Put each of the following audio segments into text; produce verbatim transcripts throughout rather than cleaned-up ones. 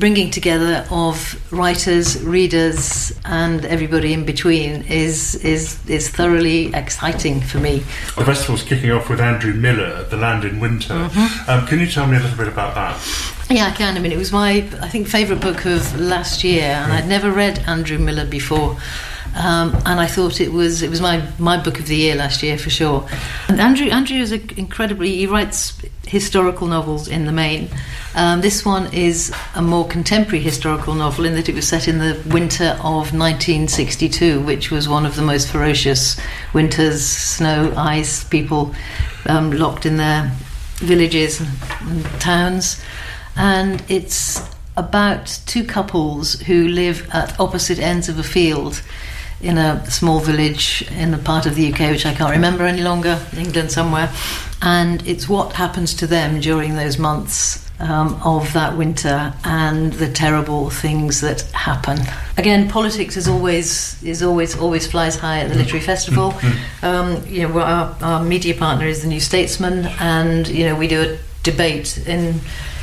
bringing together of writers, readers, and everybody in between is is is thoroughly exciting for me. The festival's kicking off with Andrew Miller, The Land in Winter. Mm-hmm. Um, can you tell me a little bit about that? Yeah, I can. I mean, it was my, I think, favourite book of last year, and I'd never read Andrew Miller before. Um, and I thought it was it was my, my book of the year last year for sure. And Andrew Andrew is a, incredibly he writes historical novels in the main. Um, this one is a more contemporary historical novel in that it was set in the winter of nineteen sixty-two, which was one of the most ferocious winters, snow, ice, people um, locked in their villages and, and towns. And it's about two couples who live at opposite ends of a field in a small village in a part of the U K which I can't remember any longer, England somewhere, and it's what happens to them during those months um, of that winter and the terrible things that happen. Again, politics is always is always always flies high at the literary festival. Um, you know, our, our media partner is the New Statesman, and you know we do a debate in.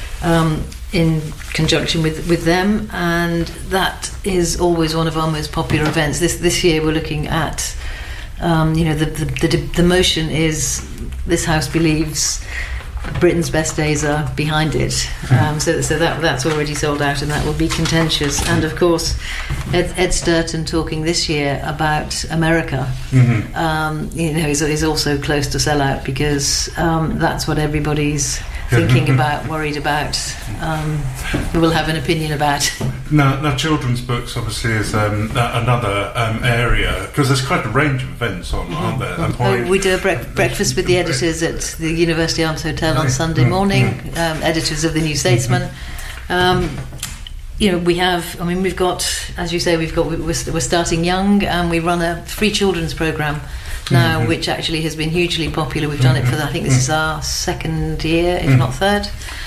Um, in conjunction with, with them, and that is always one of our most popular events. This this year we're looking at, um, you know, the, the the the motion is this house believes Britain's best days are behind it. Um, so so that that's already sold out, and that will be contentious. And of course, Ed, Ed Sturton talking this year about America, mm-hmm. um, you know, is, is also close to sell out because um, that's what everybody's thinking about, worried about, um, will have an opinion about. Now, now children's books obviously is um, another um, area, because there's quite a range of events on, aren't there? Mm-hmm. Oh, we do a bre- breakfast with the editors at the University Arms Hotel on Sunday morning, um, editors of the New Statesman. Um, you know, we have, I mean, we've got, as you say, we've got, we're, we're starting young, and we run a free children's programme now, mm-hmm. which actually has been hugely popular. We've done it for, the, I think this is our second year, if mm-hmm. not third.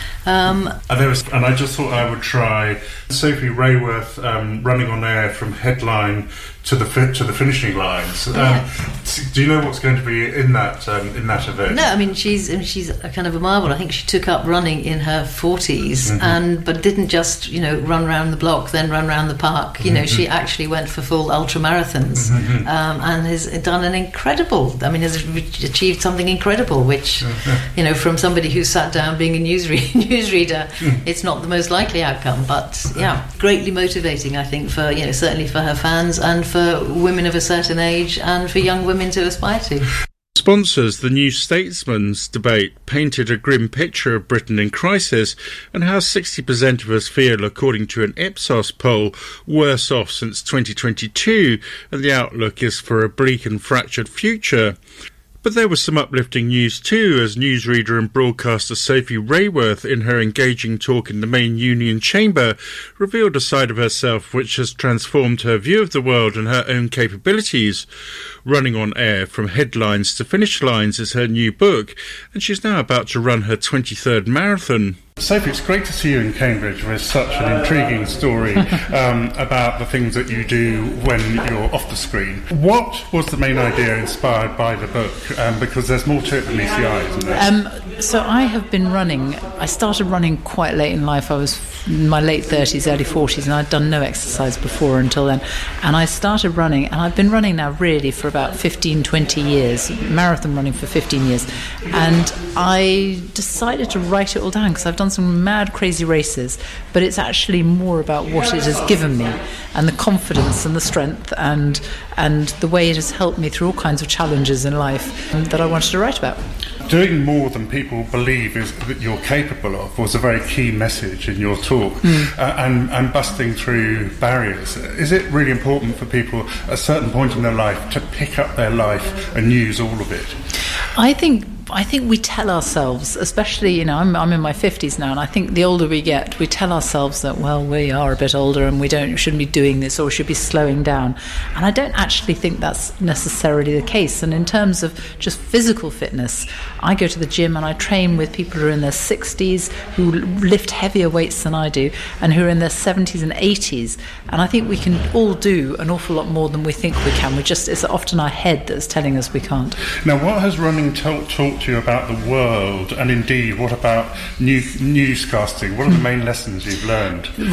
Um, and, there was, and I just thought I would try Sophie Rayworth um, running on air from headline to the fi- to the finishing lines. Um, yeah. Do you know what's going to be in that um, in that event? No, I mean she's I mean, she's a kind of a marvel. I think she took up running in her forties, mm-hmm. and but didn't just you know run around the block, then run around the park. You mm-hmm. know, she actually went for full ultra marathons, mm-hmm. um, and has done an incredible. I mean, has achieved something incredible, which mm-hmm. you know, from somebody who sat down being a newsreader. newsreader, it's not the most likely outcome, but yeah, greatly motivating, I think, for you know certainly for her fans and for women of a certain age and for young women to aspire to. Sponsors the New Statesman's debate painted a grim picture of Britain in crisis and how sixty percent of us feel, according to an Ipsos poll, worse off since twenty twenty-two, and the outlook is for a bleak and fractured future. But there was some uplifting news too, as newsreader and broadcaster Sophie Rayworth, in her engaging talk in the main Union Chamber, revealed a side of herself which has transformed her view of the world and her own capabilities. Running on air from headlines to finish lines is her new book, and she's now about to run her twenty-third marathon. Sophie, it's great to see you in Cambridge with such an intriguing story um, about the things that you do when you're off the screen. What was the main idea inspired by the book? Um, because there's more to it than meets the eye, isn't there? Um, so I have been running. I started running quite late in life. I was in my late thirties, early forties, and I'd done no exercise before until then. And I started running, and I've been running now really for about fifteen, twenty years, marathon running for fifteen years. And I decided to write it all down because I've done some mad, crazy races, but it's actually more about what it has given me and the confidence and the strength and and the way it has helped me through all kinds of challenges in life that I wanted to write about. Doing more than people believe is that you're capable of was a very key message in your talk, mm. uh, and, and busting through barriers. Is it really important for people at a certain point in their life to pick up their life and use all of it? I think I think we tell ourselves, especially, you know, I'm, I'm in my fifties now, and I think the older we get, we tell ourselves that, well, we are a bit older and we don't shouldn't be doing this or should be slowing down. And I don't actually think that's necessarily the case. And in terms of just physical fitness, I go to the gym and I train with people who are in their sixties, who lift heavier weights than I do, and who are in their seventies and eighties. And I think we can all do an awful lot more than we think we can. We just it's often our head that's telling us we can't. Now, what has running taught to you about the world, and indeed what about new, newscasting? What are the main lessons you've learned?